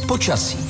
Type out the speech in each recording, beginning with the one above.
Počasí.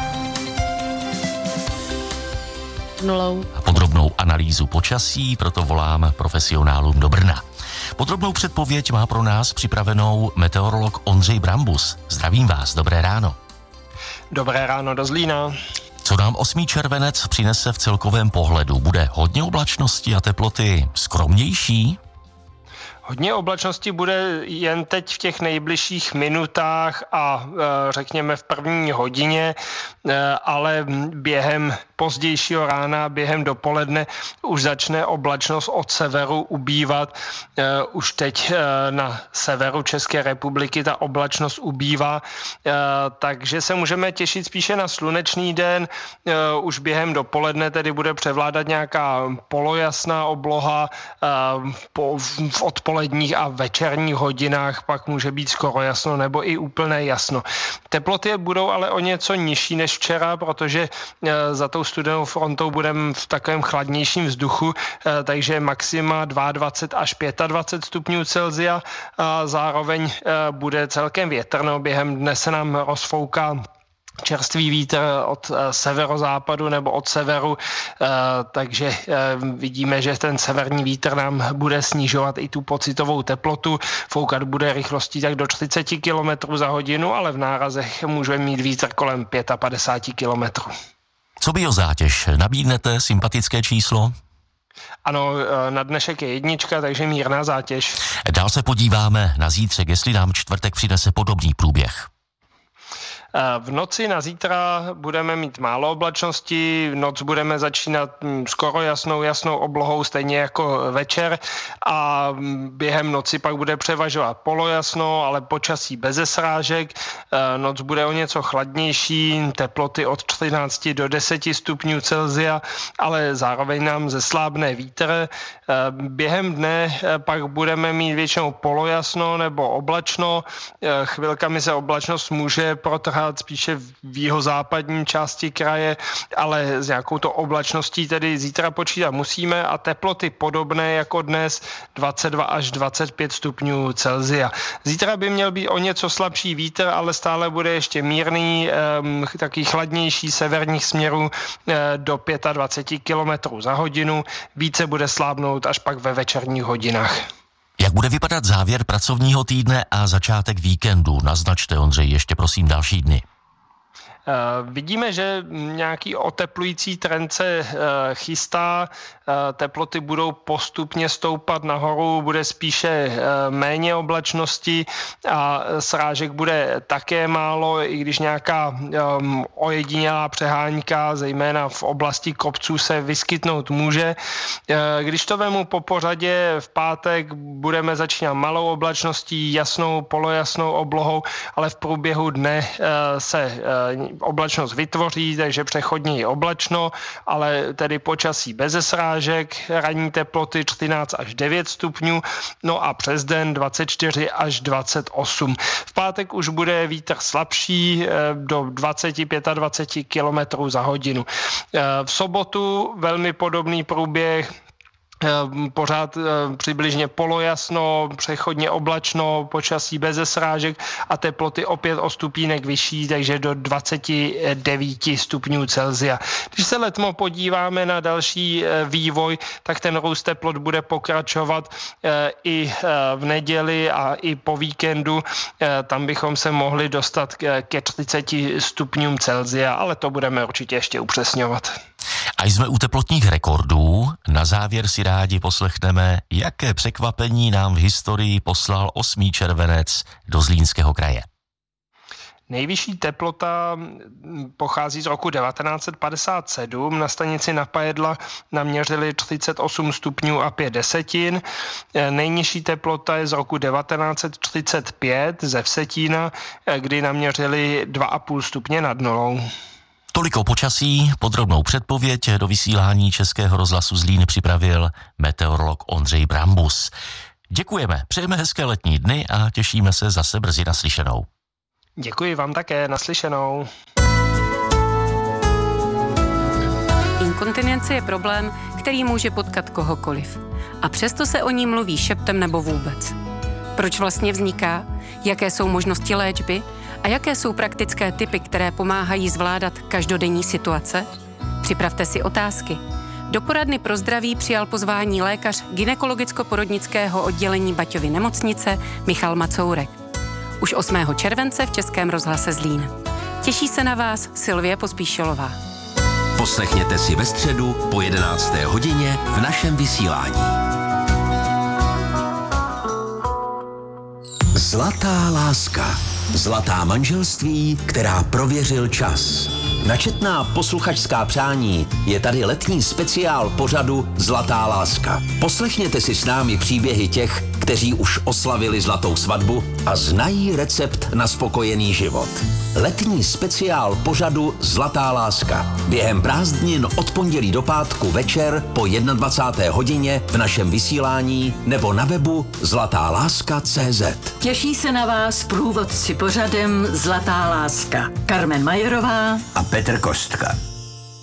Podrobnou analýzu počasí proto volám profesionálům do Brna. Podrobnou předpověď má pro nás připravenou meteorolog Ondřej Brambus. Zdravím vás, dobré ráno. Dobré ráno do Zlína. Co nám 8. červenec přinese v celkovém pohledu? Bude hodně oblačnosti a teploty skromnější? Hodně oblačnosti bude jen teď v těch nejbližších minutách a řekněme v první hodině, ale během pozdějšího rána, během dopoledne už začne oblačnost od severu ubývat. Už teď na severu České republiky ta oblačnost ubývá, takže se můžeme těšit spíše na slunečný den. Už během dopoledne tedy bude převládat nějaká polojasná obloha, v odpoledních a večerních hodinách pak může být skoro jasno nebo i úplné jasno. Teploty budou ale o něco nižší než včera, protože za tou studenou frontou budeme v takovém chladnějším vzduchu, takže maxima 22 až 25 stupňů Celsia a zároveň bude celkem větrno. Během dne se nám rozfouká čerstvý vítr od severozápadu nebo od severu, takže vidíme, že ten severní vítr nám bude snižovat i tu pocitovou teplotu. Foukat bude rychlostí tak do 40 km za hodinu, ale v nárazech můžeme mít vítr kolem 55 km. Co biozátěž? Nabídnete sympatické číslo? Ano, na dnešek je 1, takže mírná zátěž. Dál se podíváme na zítřek, jestli nám čtvrtek přinese podobný průběh. V noci na zítra budeme mít málo oblačnosti, noc budeme začínat skoro jasnou oblohou, stejně jako večer a během noci pak bude převažovat polojasno, ale počasí beze srážek. Noc bude o něco chladnější, teploty od 13 do 10 stupňů Celsia, ale zároveň nám zeslábne vítr. Během dne pak budeme mít většinou polojasno nebo oblačno. Chvilkami se oblačnost může protrhat spíše v jihozápadní části kraje, ale s nějakou to oblačností tedy zítra počítat musíme a teploty podobné jako dnes 22 až 25 stupňů Celsia. Zítra by měl být o něco slabší vítr, ale stále bude ještě mírný, taky chladnější severních směrů do 25 km za hodinu. Více bude slábnout až pak ve večerních hodinách. Jak bude vypadat závěr pracovního týdne a začátek víkendu? Naznačte, Ondřej, ještě prosím další dny. Vidíme, že nějaký oteplující trend se chystá, teploty budou postupně stoupat nahoru, bude spíše méně oblačnosti a srážek bude také málo, i když nějaká ojedinělá přehánka, zejména v oblasti kopců, se vyskytnout může. Když to vemu po pořadě, v pátek budeme začínat malou oblačností, jasnou, polojasnou oblohou, ale v průběhu dne se oblačnost vytvoří, takže přechodně je oblačno, ale tedy počasí beze srážek, ranní teploty 13 až 9 stupňů, no a přes den 24 až 28. V pátek už bude vítr slabší do 20-25 km za hodinu. V sobotu velmi podobný průběh, pořád přibližně polojasno, přechodně oblačno, počasí beze srážek a teploty opět o stupínek vyšší, takže do 29 stupňů Celsia. Když se letmo podíváme na další vývoj, tak ten růst teplot bude pokračovat i v neděli a i po víkendu. Tam bychom se mohli dostat ke 30 stupňům Celsia, ale to budeme určitě ještě upřesňovat. A jsme u teplotních rekordů. Na závěr si rádi poslechneme, jaké překvapení nám v historii poslal 8. červenec do Zlínského kraje. Nejvyšší teplota pochází z roku 1957. Na stanici Napajedla naměřili 38 stupňů a 5 desetin. Nejnižší teplota je z roku 1935 ze Vsetína, kdy naměřili 2,5 stupně nad nulou. Toliko počasí, podrobnou předpověď do vysílání Českého rozhlasu Zlín připravil meteorolog Ondřej Brambus. Děkujeme, přejeme hezké letní dny a těšíme se zase brzy naslyšenou. Děkuji vám také, naslyšenou. Inkontinence je problém, který může potkat kohokoliv. A přesto se o ní mluví šeptem nebo vůbec. Proč vlastně vzniká? Jaké jsou možnosti léčby? A jaké jsou praktické tipy, které pomáhají zvládat každodenní situace? Připravte si otázky. Do poradny pro zdraví přijal pozvání lékař gynekologicko-porodnického oddělení Baťovy nemocnice Michal Macourek. Už 8. července v Českém rozhlase Zlín. Těší se na vás Silvie Pospíšilová. Poslechněte si ve středu po 11. hodině v našem vysílání. Zlatá láska. Zlatá manželství, která prověřil čas. Na četná posluchačská přání je tady letní speciál pořadu Zlatá láska. Poslechněte si s námi příběhy těch, kteří už oslavili zlatou svatbu a znají recept na spokojený život. Letní speciál pořadu Zlatá láska. Během prázdnin od pondělí do pátku večer po 21. hodině v našem vysílání nebo na webu zlatáláska.cz. Těší se na vás průvodci pořadem Zlatá láska. Carmen Majerová A Petr Kostka.